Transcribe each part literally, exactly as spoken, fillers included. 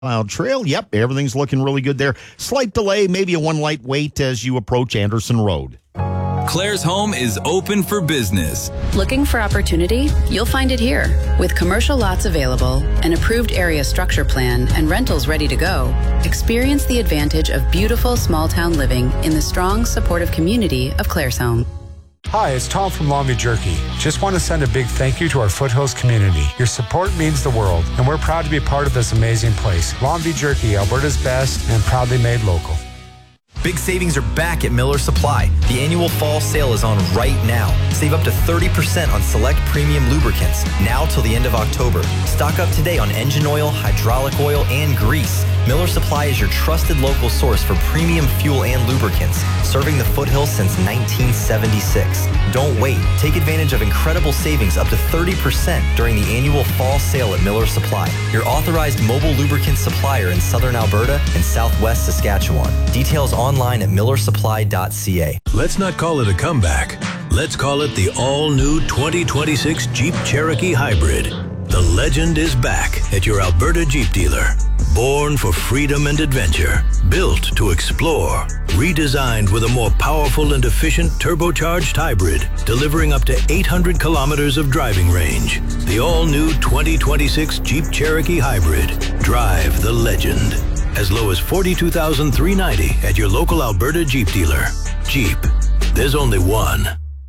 Cloud Trail. Yep, everything's looking really good there. Slight delay, maybe a one light wait as you approach Anderson Road. Claire's Home is open for business. Looking for opportunity? You'll find it here. With commercial lots available, an approved area structure plan, and rentals ready to go, experience the advantage of beautiful small town living in the strong, supportive community of Claire's Home. Hi, it's Tom from Longview Jerky. Just want to send a big thank you to our Foothills community. Your support means the world, and we're proud to be a part of this amazing place. Longview Jerky, Alberta's best, and proudly made local. Big savings are back at Miller Supply. The annual fall sale is on right now. Save up to thirty percent on select premium lubricants, now till the end of October. Stock up today on engine oil, hydraulic oil, and grease. Miller Supply is your trusted local source for premium fuel and lubricants, serving the foothills since nineteen seventy-six. Don't wait. Take advantage of incredible savings up to thirty percent during the annual fall sale at Miller Supply, your authorized mobile lubricant supplier in southern Alberta and southwest Saskatchewan. Details online at miller supply dot c a. Let's not call it a comeback. Let's call it the all-new twenty twenty-six Jeep Cherokee Hybrid. The legend is back at your Alberta Jeep dealer. Born for freedom and adventure, built to explore, redesigned with a more powerful and efficient turbocharged hybrid, delivering up to eight hundred kilometers of driving range. The all-new twenty twenty-six Jeep Cherokee Hybrid. Drive the legend. As low as forty-two thousand three hundred ninety dollars at your local Alberta Jeep dealer. Jeep. There's only one.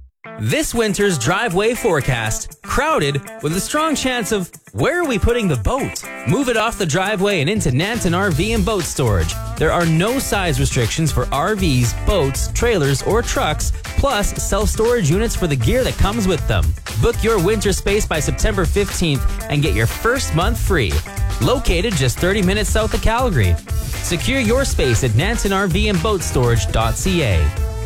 This winter's driveway forecast, crowded with a strong chance of where are we putting the boat? Move it off the driveway and into Nanton R V and Boat Storage. There are no size restrictions for R Vs, boats, trailers, or trucks, plus self-storage units for the gear that comes with them. Book your winter space by September fifteenth and get your first month free. Located just thirty minutes south of Calgary. Secure your space at nanton r v and boat storage dot c a.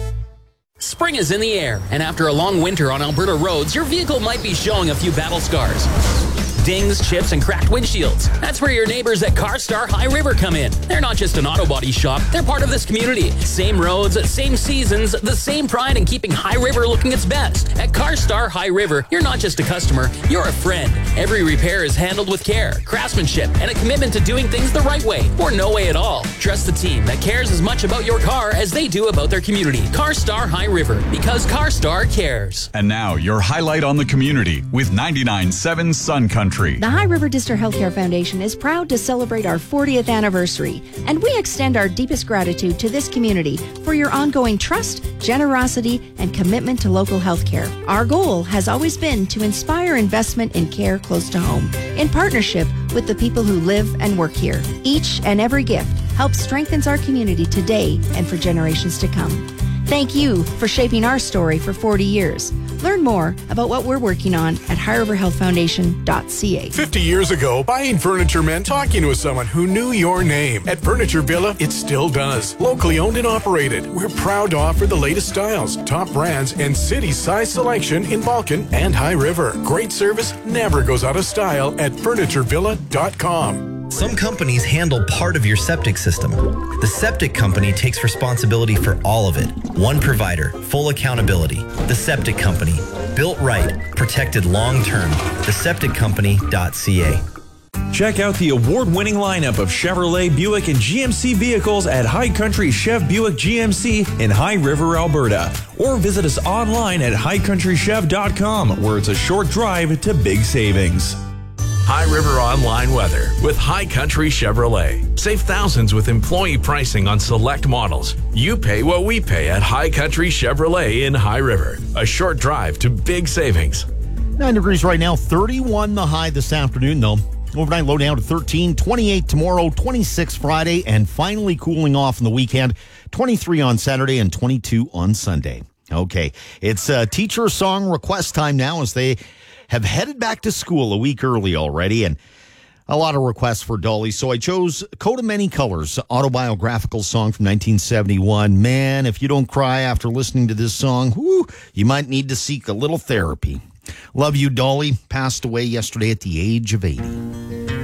Spring is in the air, and after a long winter on Alberta roads, your vehicle might be showing a few battle scars. Dings, chips, and cracked windshields. That's where your neighbors at CarStar High River come in. They're not just an auto body shop, they're part of this community. Same roads, same seasons, the same pride in keeping High River looking its best. At CarStar High River, you're not just a customer, you're a friend. Every repair is handled with care, craftsmanship, and a commitment to doing things the right way, or no way at all. Trust the team that cares as much about your car as they do about their community. CarStar High River, because CarStar cares. And now, your highlight on the community with ninety-nine point seven Sun Country. The High River Dister Healthcare Foundation is proud to celebrate our fortieth anniversary, and we extend our deepest gratitude to this community for your ongoing trust, generosity, and commitment to local healthcare. Our goal has always been to inspire investment in care close to home, in partnership with the people who live and work here. Each and every gift helps strengthens our community today and for generations to come. Thank you for shaping our story for forty years. Learn more about what we're working on at high river health foundation dot c a. fifty years ago, buying furniture meant talking with someone who knew your name. At Furniture Villa, it still does. Locally owned and operated, we're proud to offer the latest styles, top brands, and city-size selection in Balkan and High River. Great service never goes out of style at furniture villa dot com. Some companies handle part of your septic system. The septic company takes responsibility for all of it. One provider, full accountability. The Septic Company. Built right, protected long term. the septic company dot c a. Check out the award-winning lineup of Chevrolet, Buick, and G M C vehicles at High Country Chev Buick G M C in High River, Alberta. Or visit us online at high country chev dot com, where it's a short drive to big savings. High River Online Weather with High Country Chevrolet. Save thousands with employee pricing on select models. You pay what we pay at High Country Chevrolet in High River. A short drive to big savings. Nine degrees right now, thirty-one the high this afternoon, though. Overnight low down to thirteen, twenty-eight tomorrow, twenty-six Friday, and finally cooling off in the weekend, twenty-three on Saturday and twenty-two on Sunday. Okay, it's uh, teacher song request time now as they have headed back to school a week early already, and a lot of requests for Dolly. So I chose Coat of Many Colors, autobiographical song from nineteen seventy-one. Man, if you don't cry after listening to this song, whoo, you might need to seek a little therapy. Love you, Dolly. Passed away yesterday at the age of eighty.